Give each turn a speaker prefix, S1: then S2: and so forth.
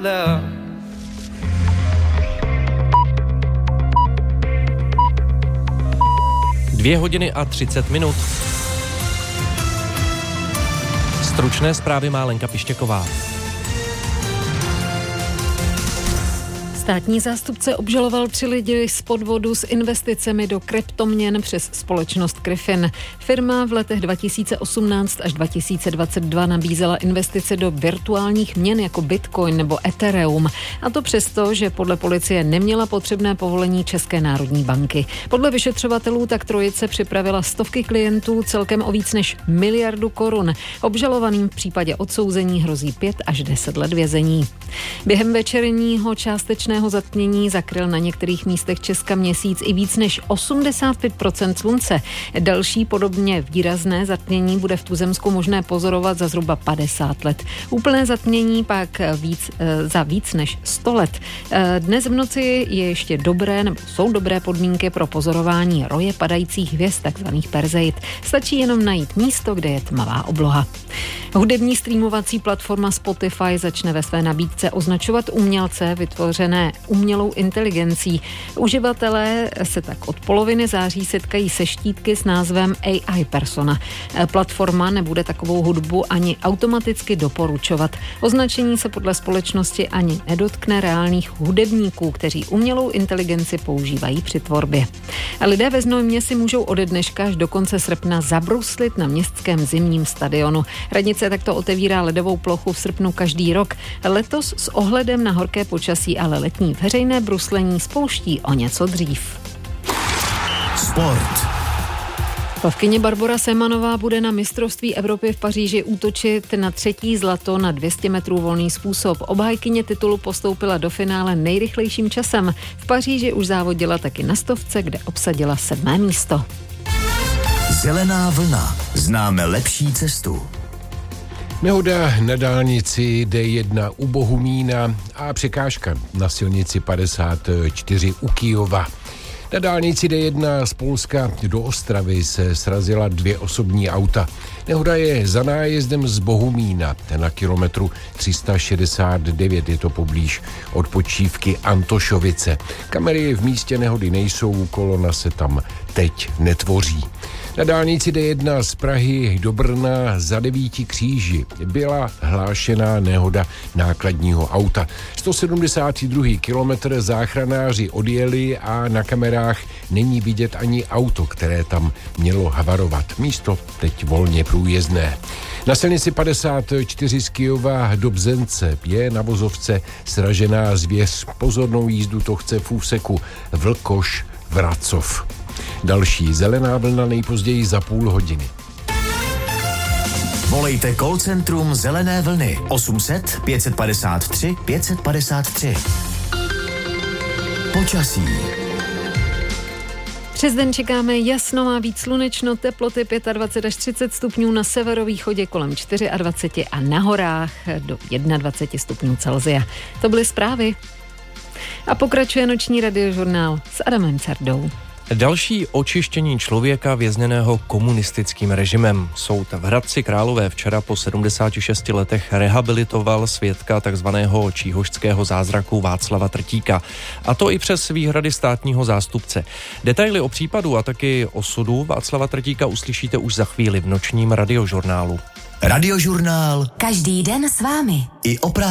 S1: love.
S2: 2 hodiny a 30 minut. Stručné zprávy má Lenka Pištěková.
S3: Státní zástupce obžaloval 3 lidi z podvodu s investicemi do kryptoměn přes společnost Griffin. Firma v letech 2018 až 2022 nabízela investice do virtuálních měn jako Bitcoin nebo Ethereum. A to přesto, že podle policie neměla potřebné povolení České národní banky. Podle vyšetřovatelů tak trojice připravila stovky klientů celkem o víc než 1 miliardu korun. Obžalovaným v případě odsouzení hrozí 5 až 10 let vězení. Během večerního částečného zatmění zakryl na některých místech Česka měsíc i víc než 85% slunce. Další podobně výrazné zatmění bude v tuzemsku možné pozorovat za zhruba 50 let. Úplné zatmění pak za víc než 100 let. Dnes v noci je ještě jsou dobré podmínky pro pozorování roje padajících hvězd, takzvaných Perseid. Stačí jenom najít místo, kde je tmavá obloha. Hudební streamovací platforma Spotify začne ve své nabídce označovat umělce vytvořené umělou inteligencí. Uživatelé se tak od poloviny září setkají se štítky s názvem AI Persona. Platforma nebude takovou hudbu ani automaticky doporučovat. Označení se podle společnosti ani nedotkne reálných hudebníků, kteří umělou inteligenci používají při tvorbě. A lidé ve Znojmě si můžou ode dneška až do konce srpna zabruslit na městském zimním stadionu. Radnice takto otevírá ledovou plochu v srpnu každý rok. Letos s ohledem na horké počasí ale letní veřejné bruslení spouští o něco dřív.
S4: Sport.
S3: Plavkyně Barbora Semanová bude na mistrovství Evropy v Paříži útočit na 3. zlato na 200 metrů volný způsob. Obhájkyně titulu postoupila do finále nejrychlejším časem. V Paříži už závodila taky na 100, kde obsadila 7. místo.
S4: Zelená vlna. Známe lepší cestu.
S5: Nehoda na dálnici D1 u Bohumína a překážka na silnici 54 u Kyjova. Na dálnici D1 z Polska do Ostravy se srazila 2 osobní auta. Nehoda je za nájezdem z Bohumína na kilometru 369, je to poblíž odpočívky Antošovice. Kamery v místě nehody nejsou, kolona se tam teď netvoří. Na dálnici D1 z Prahy do Brna za 9 kříži byla hlášená nehoda nákladního auta. 172. kilometr záchranáři odjeli a na kamerách není vidět ani auto, které tam mělo havarovat. Místo teď volně průjezdné. Na silnici 54 z Kyjova do Bzence je na vozovce sražená zvěř. Pozornou jízdu to chce v úseku Vlkoš-Vracov. Další zelená vlna nejpozději za půl hodiny.
S4: Volejte call centrum Zelené vlny 800 553 553. Počasí.
S3: Přes den čekáme jasno, má víc slunečno, teploty 25 až 30 stupňů, na severovýchodě kolem 24 a na horách do 21 stupňů Celsia. To byly zprávy. A pokračuje noční radiožurnál s Adamem Cardou.
S2: Další očištění člověka vězněného komunistickým režimem. Soud v Hradci Králové včera po 76 letech rehabilitoval svědka takzvaného číhošského zázraku Václava Trtíka. A to i přes výhrady státního zástupce. Detaily o případu a taky osudu Václava Trtíka uslyšíte už za chvíli v nočním radiožurnálu.
S4: Radiožurnál.
S6: Každý den s vámi.
S4: I o práci.